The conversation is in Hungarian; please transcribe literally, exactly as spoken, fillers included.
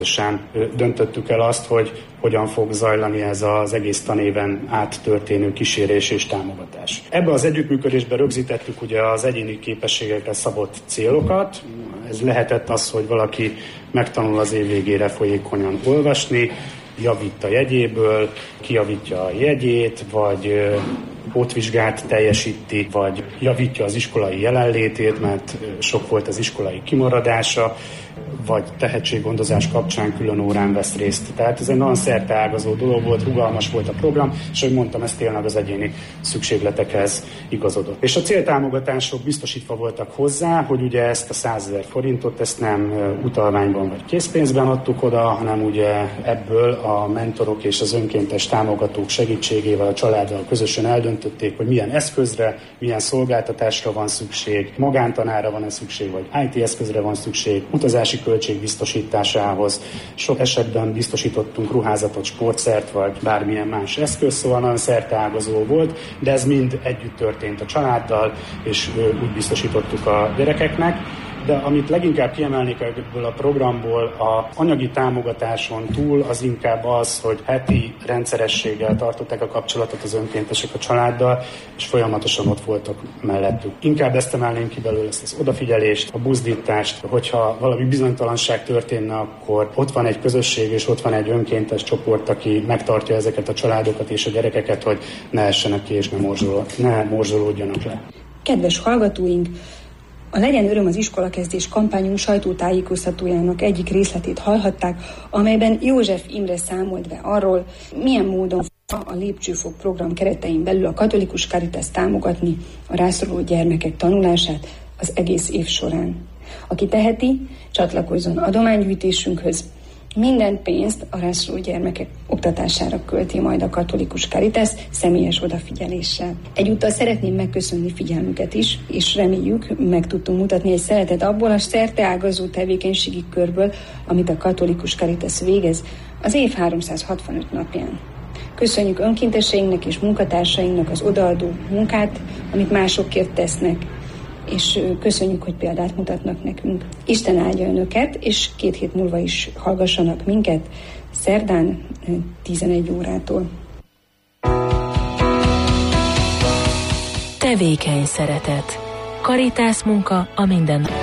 Döntöttük el azt, hogy hogyan fog zajlani ez az egész tanéven át történő kísérés és támogatás. Ebbe az együttműködésbe rögzítettük ugye az egyéni képességekre szabott célokat. Ez lehetett az, hogy valaki megtanul az év végére folyékonyan olvasni, javít a jegyéből, kijavítja a jegyét, vagy pótvizsgát teljesíti, vagy javítja az iskolai jelenlétét, mert sok volt az iskolai kimaradása, vagy tehetséggondozás kapcsán külön órán vesz részt. Tehát ez egy nagyon szerteágazó dolog volt, rugalmas volt a program, és ahogy mondtam, ez tényleg az egyéni szükségletekhez igazodott. És a céltámogatások biztosítva voltak hozzá, hogy ugye ezt a százezer forintot, ezt nem utalványban vagy készpénzben adtuk oda, hanem ugye ebből a mentorok és az önkéntes támogatók segítségével a családdal közösen eldöntötték, hogy milyen eszközre, milyen szolgáltatásra van szükség, magántanára van-e szükség, vagy í té eszközre van szükség, utazási költség biztosításához. Sok esetben biztosítottunk ruházatot, sportszert, vagy bármilyen más eszköz, szóval nagyon szerteágazó volt, de ez mind együtt történt a családdal, és úgy biztosítottuk a gyerekeknek. De amit leginkább kiemelnék ebből a programból, a anyagi támogatáson túl az inkább az, hogy heti rendszerességgel tartották a kapcsolatot az önkéntesek a családdal, és folyamatosan ott voltak mellettük. Inkább ezt emelnénk ki belőle, ezt az odafigyelést, a buzdítást, hogyha valami bizonytalanság történne, akkor ott van egy közösség, és ott van egy önkéntes csoport, aki megtartja ezeket a családokat és a gyerekeket, hogy ne essenek ki és ne, morzsoló, ne morzsolódjanak le. Kedves hallgatóink! A Legyen öröm az iskolakezdés kampányunk sajtótájékoztatójának egyik részletét hallhatták, amelyben József Imre számolt be arról, milyen módon a Lépcsőfok program keretein belül a Katolikus Caritas támogatni a rászoruló gyermekek tanulását az egész év során. Aki teheti, csatlakozzon adománygyűjtésünkhöz. Minden pénzt a rászoruló gyermekek oktatására költi majd a Katolikus Caritas személyes odafigyeléssel. Egyúttal szeretném megköszönni figyelmüket is, és reméljük, meg tudtunk mutatni egy szeletet abból a szerteágazó tevékenységi körből, amit a Katolikus Caritas végez az év háromszázhatvanöt napján. Köszönjük önkénteseinknek és munkatársainknak az odaadó munkát, amit másokért tesznek, és köszönjük, hogy példát mutatnak nekünk. Isten áldja önöket, és két hét múlva is hallgassanak minket, szerdán tizenegy órától. Tevékeny szeretet. Caritas munka a minden.